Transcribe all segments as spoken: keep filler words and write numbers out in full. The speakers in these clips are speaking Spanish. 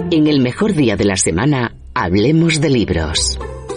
En el mejor día de la semana, hablemos de libros.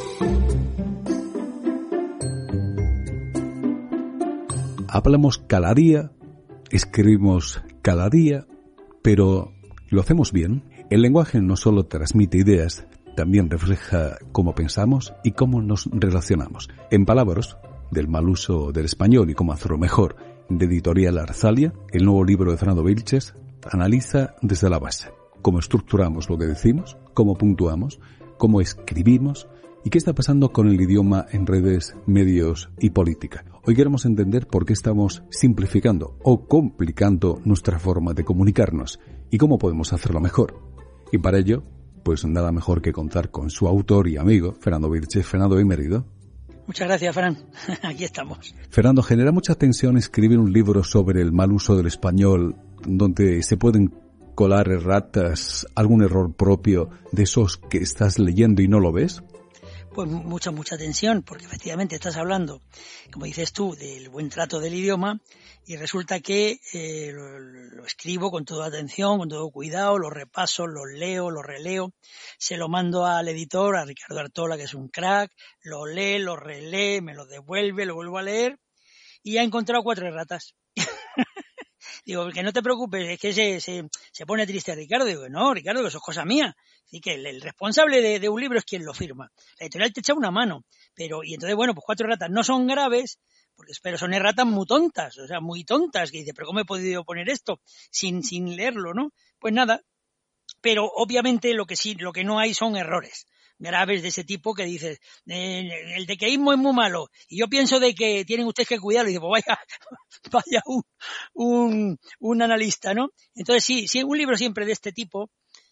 Hablamos cada día, escribimos cada día, pero ¿lo hacemos bien? El lenguaje no solo transmite ideas, también refleja cómo pensamos y cómo nos relacionamos. En Palabras, del mal uso del español y cómo hacerlo mejor, de Editorial Arzalia, el nuevo libro de Fernando Vilches analiza desde la base cómo estructuramos lo que decimos, cómo puntuamos, cómo escribimos y qué está pasando con el idioma en redes, medios y política. Hoy queremos entender por qué estamos simplificando o complicando nuestra forma de comunicarnos y cómo podemos hacerlo mejor. Y para ello, pues nada mejor que contar con su autor y amigo, Fernando Vilches. Fernando, bienvenido. Muchas gracias, Fran. Aquí estamos. Fernando, genera mucha tensión escribir un libro sobre el mal uso del español, donde se pueden colar erratas, algún error propio de esos que estás leyendo y no lo ves. Pues mucha, mucha tensión, porque efectivamente estás hablando, como dices tú, del buen trato del idioma y resulta que eh, lo, lo escribo con toda atención, con todo cuidado, lo repaso, lo leo, lo releo, se lo mando al editor, a Ricardo Artola, que es un crack, lo lee, lo relee, me lo devuelve, lo vuelvo a leer y ha encontrado cuatro erratas. Digo, que no te preocupes, es que se, se, se pone triste Ricardo. Digo, no, Ricardo, que eso es cosa mía. Así que el, el responsable de, de un libro es quien lo firma. La editorial te echa una mano. Pero, y entonces, bueno, pues cuatro erratas no son graves, porque, pero son erratas muy tontas, o sea, muy tontas, que dice, pero ¿cómo he podido poner esto sin, sin leerlo, no? Pues nada. Pero obviamente lo que sí, lo que no hay son errores graves de ese tipo que dices, eh, el dequeísmo es muy malo y yo pienso de que tienen ustedes que cuidarlo y digo, pues vaya, vaya un, un, un analista, ¿no? Entonces sí, sí, un libro siempre de este tipo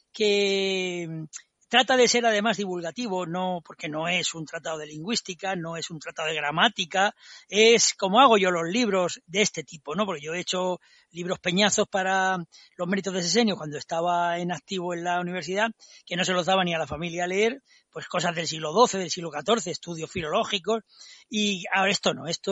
que trata de ser además divulgativo, no porque no es un tratado de lingüística, no es un tratado de gramática, es como hago yo los libros de este tipo, ¿no? Porque yo he hecho libros peñazos para los méritos de Sesenio cuando estaba en activo en la universidad, que no se los daba ni a la familia a leer, pues cosas del siglo doce, del siglo catorce, estudios filológicos, y ahora esto no, esto